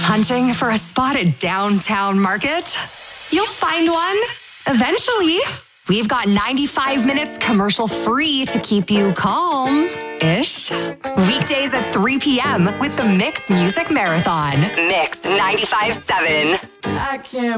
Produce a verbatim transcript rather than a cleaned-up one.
Hunting for a spot at Downtown Market? You'll find one. Eventually. We've got ninety-five minutes commercial free to keep you calm-ish. Weekdays at three p.m. with the Mix Music Marathon. Mix ninety-five point seven. I can't